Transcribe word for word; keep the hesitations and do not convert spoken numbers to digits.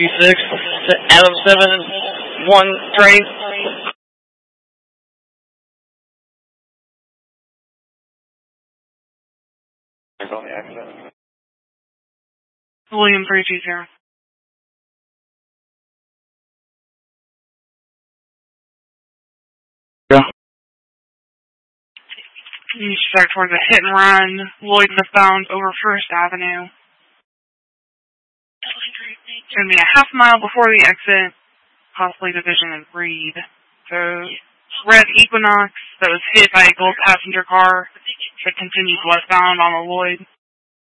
two six to Adam seven one train. William three two zero. Yeah. You start towards a hit and run, Lloyd westbound over First Avenue. It's going to be a half mile before the exit, possibly division of Reed. So, red Equinox that was hit by a gold passenger car that continues westbound on the Lloyd.